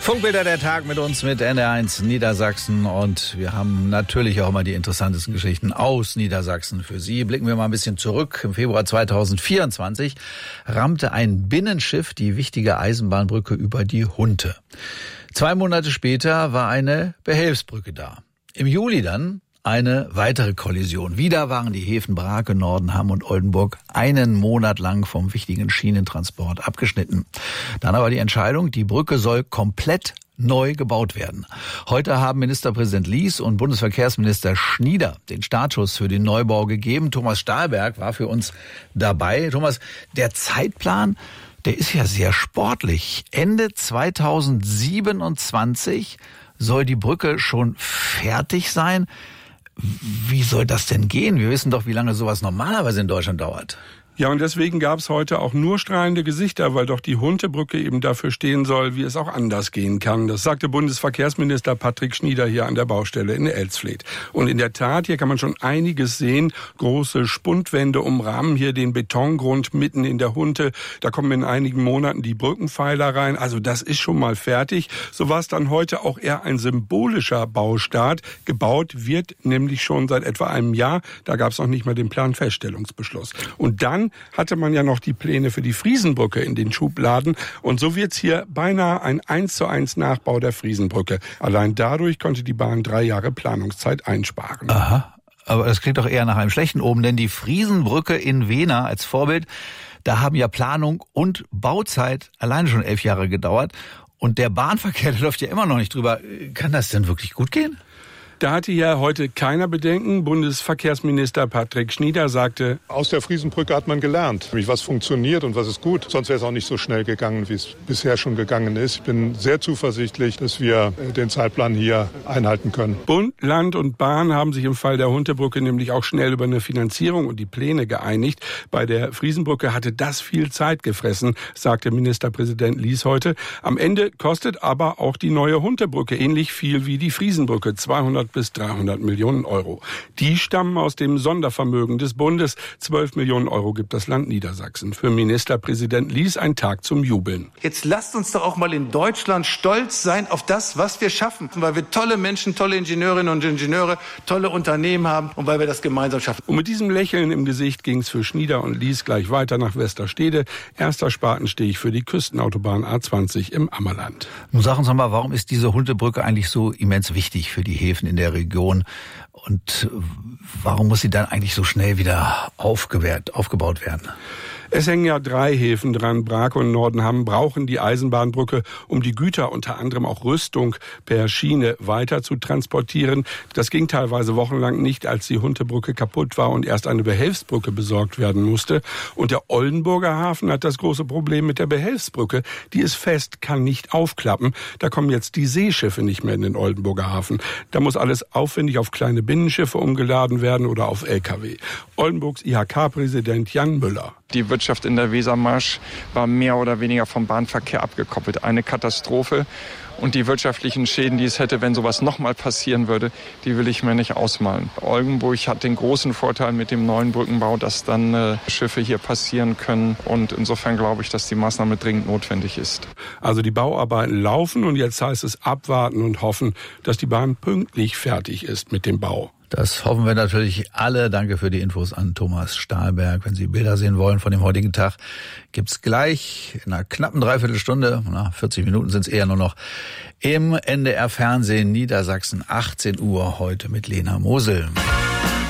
Funkbilder der Tag mit uns, mit NDR1 Niedersachsen. Und wir haben natürlich auch mal die interessantesten Geschichten aus Niedersachsen für Sie. Blicken wir mal ein bisschen zurück. Im Februar 2024 rammte ein Binnenschiff die wichtige Eisenbahnbrücke über die Hunte. 2 Monate später war eine Behelfsbrücke da. Im Juli dann eine weitere Kollision. Wieder waren die Häfen Brake, Nordenham und Oldenburg einen Monat lang vom wichtigen Schienentransport abgeschnitten. Dann aber die Entscheidung, die Brücke soll komplett neu gebaut werden. Heute haben Ministerpräsident Lies und Bundesverkehrsminister Schnieder den Startschuss für den Neubau gegeben. Thomas Stahlberg war für uns dabei. Thomas, der Zeitplan, der ist ja sehr sportlich. Ende 2027 soll die Brücke schon fertig sein. Wie soll das denn gehen? Wir wissen doch, wie lange sowas normalerweise in Deutschland dauert. Ja, und deswegen gab es heute auch nur strahlende Gesichter, weil doch die Huntebrücke eben dafür stehen soll, wie es auch anders gehen kann. Das sagte Bundesverkehrsminister Patrick Schnieder hier an der Baustelle in Elsfleth. Und in der Tat, hier kann man schon einiges sehen. Große Spundwände umrahmen hier den Betongrund mitten in der Hunte. Da kommen in einigen Monaten die Brückenpfeiler rein. Also das ist schon mal fertig. So war es dann heute auch eher ein symbolischer Baustart. Gebaut wird nämlich schon seit etwa einem Jahr. Da gab es noch nicht mal den Planfeststellungsbeschluss. Und dann hatte man ja noch die Pläne für die Friesenbrücke in den Schubladen. Und so wird's hier beinahe ein 1:1 Nachbau der Friesenbrücke. Allein dadurch konnte die Bahn 3 Jahre Planungszeit einsparen. Aha, aber das klingt doch eher nach einem schlechten Omen, denn die Friesenbrücke in Wehna als Vorbild, da haben ja Planung und Bauzeit alleine schon 11 Jahre gedauert. Und der Bahnverkehr, der läuft ja immer noch nicht drüber. Kann das denn wirklich gut gehen? Da hatte ja heute keiner Bedenken. Bundesverkehrsminister Patrick Schnieder sagte: Aus der Friesenbrücke hat man gelernt, was funktioniert und was ist gut. Sonst wäre es auch nicht so schnell gegangen, wie es bisher schon gegangen ist. Ich bin sehr zuversichtlich, dass wir den Zeitplan hier einhalten können. Bund, Land und Bahn haben sich im Fall der Huntebrücke nämlich auch schnell über eine Finanzierung und die Pläne geeinigt. Bei der Friesenbrücke hatte das viel Zeit gefressen, sagte Ministerpräsident Lies heute. Am Ende kostet aber auch die neue Huntebrücke ähnlich viel wie die Friesenbrücke, 200 bis 300 Millionen Euro. Die stammen aus dem Sondervermögen des Bundes. 12 Millionen Euro gibt das Land Niedersachsen. Für Ministerpräsident Lies ein Tag zum Jubeln. Jetzt lasst uns doch auch mal in Deutschland stolz sein auf das, was wir schaffen. Weil wir tolle Menschen, tolle Ingenieurinnen und Ingenieure, tolle Unternehmen haben und weil wir das gemeinsam schaffen. Und mit diesem Lächeln im Gesicht ging es für Schnieder und Lies gleich weiter nach Westerstede. Erster Spatenstich für die Küstenautobahn A20 im Ammerland. Nun sagen Sie mal, warum ist diese Huntebrücke eigentlich so immens wichtig für die Häfen in der Region? Und warum muss sie dann eigentlich so schnell wieder aufgebaut werden? Es hängen ja 3 Häfen dran. Brake und Nordenham brauchen die Eisenbahnbrücke, um die Güter, unter anderem auch Rüstung, per Schiene weiter zu transportieren. Das ging teilweise wochenlang nicht, als die Huntebrücke kaputt war und erst eine Behelfsbrücke besorgt werden musste. Und der Oldenburger Hafen hat das große Problem mit der Behelfsbrücke. Die ist fest, kann nicht aufklappen. Da kommen jetzt die Seeschiffe nicht mehr in den Oldenburger Hafen. Da muss alles aufwendig auf kleine Binnenschiffe umgeladen werden oder auf LKW. Oldenburgs IHK-Präsident Jan Müller. Die Wirtschaft in der Wesermarsch war mehr oder weniger vom Bahnverkehr abgekoppelt. Eine Katastrophe. Und die wirtschaftlichen Schäden, die es hätte, wenn sowas nochmal passieren würde, die will ich mir nicht ausmalen. Oldenburg hat den großen Vorteil mit dem neuen Brückenbau, dass dann Schiffe hier passieren können. Und insofern glaube ich, dass die Maßnahme dringend notwendig ist. Also die Bauarbeiten laufen und jetzt heißt es abwarten und hoffen, dass die Bahn pünktlich fertig ist mit dem Bau. Das hoffen wir natürlich alle. Danke für die Infos an Thomas Stahlberg. Wenn Sie Bilder sehen wollen von dem heutigen Tag, gibt's gleich in einer knappen Dreiviertelstunde, 40 Minuten sind es eher nur noch, im NDR Fernsehen Niedersachsen 18 Uhr heute mit Lena Mosel.